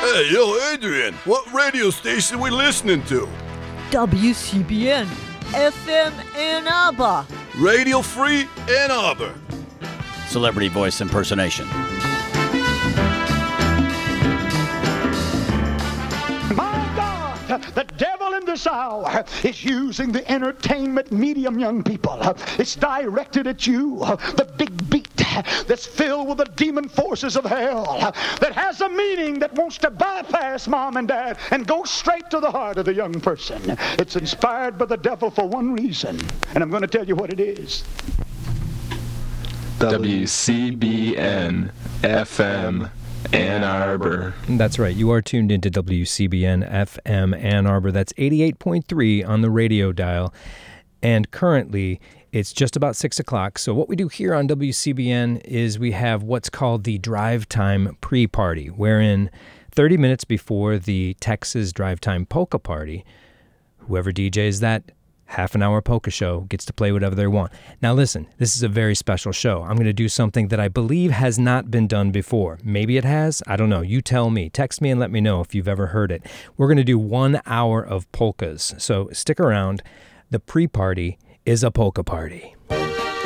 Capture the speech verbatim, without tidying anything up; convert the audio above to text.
Hey, yo, Adrian, what radio station we listening to? W C B N, F M Ann Arbor. Radio Free Ann Arbor. Celebrity voice impersonation. My God, the devil in this hour is using the entertainment medium, young people. It's directed at you, the big beat that's filled with the demon forces of hell, that has a meaning that wants to bypass mom and dad and go straight to the heart of the young person. It's inspired by the devil for one reason, and I'm going to tell you what it is. W C B N F M Ann Arbor. That's right. You are tuned into W C B N F M Ann Arbor. That's eighty-eight point three on the radio dial. And currently, it's just about six o'clock. So what we do here on W C B N is we have what's called the Drive Time Pre-Party, wherein thirty minutes before the Texas Drive Time Polka Party, whoever D Js that half an hour polka show gets to play whatever they want. Now listen, this is a very special show. I'm going to do something that I believe has not been done before. Maybe it has. I don't know. You tell me. Text me and let me know if you've ever heard it. We're going to do one hour of polkas. So stick around. The pre-party is a polka party.